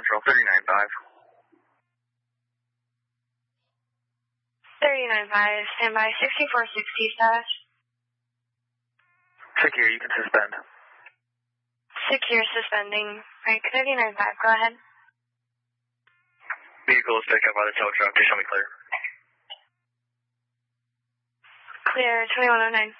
Central, 39.5. 39.5, standby, 6460 status. Secure, you can suspend. Secure, suspending. Right, 39.5, go ahead. Vehicle is picked up by the tow truck. They show me clear. Clear, 2109.